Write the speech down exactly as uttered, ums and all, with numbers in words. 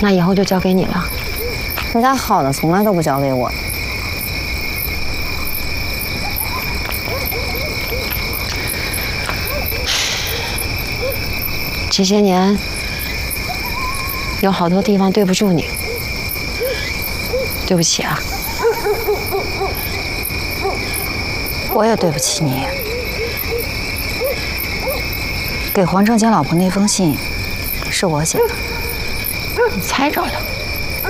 那以后就交给你了。 人家好的从来都不交给我。 这些年有好多地方对不住你，对不起啊。 我也对不起你。给黄正坚老婆那封信，是我写的。 你猜着了。